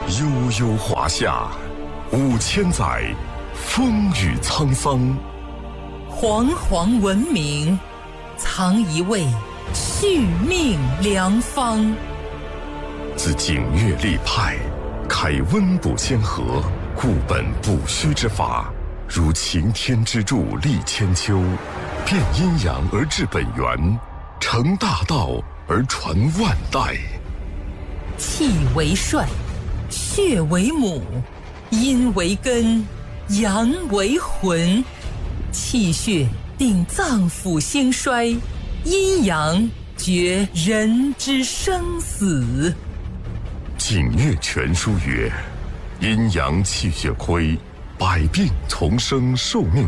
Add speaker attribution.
Speaker 1: 悠悠华夏，5000载，风雨沧桑。
Speaker 2: 煌煌文明，藏一位续命良方。
Speaker 1: 自景岳立派，开温补先河，固本补虚之法，如擎天之柱立千秋，变阴阳而治本源，成大道而传万代。
Speaker 2: 气为帅，血为母，阴为根，阳为魂。气血定脏腑兴衰，阴阳决人之生死。
Speaker 1: 景岳全书曰：阴阳气血亏，百病丛生，寿命